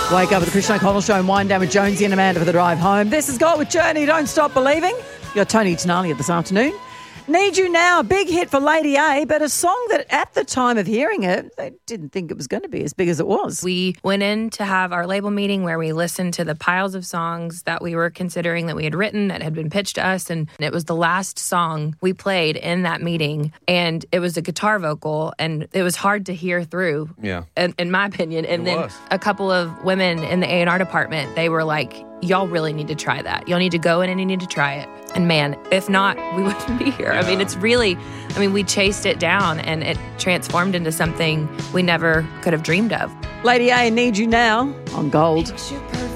Wake up with the Christian O'Connell Show and wind down with Jonesy and Amanda for the drive home. This is God with Journey. Don't stop believing. You got Tony Tenali this afternoon. Need You Now, a big hit for Lady A, but a song that at the time of hearing it, they didn't think it was going to be as big as it was. We went in to have our label meeting where we listened to the piles of songs that we were considering that we had written that had been pitched to us, and it was the last song we played in that meeting, and it was a guitar vocal, and it was hard to hear through, in my opinion. And then a couple of women in the A&R department, they were like, y'all really need to try that. Y'all need to go in and you need to try it. And man, if not, we wouldn't be here. Yeah. We chased it down and it transformed into something we never could have dreamed of. Lady A, Need You Now on Gold.